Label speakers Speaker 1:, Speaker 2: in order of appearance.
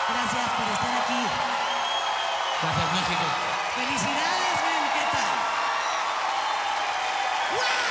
Speaker 1: Gracias por estar aquí.
Speaker 2: Gracias, México.
Speaker 1: Felicidades, men, ¿qué tal? ¡Wow!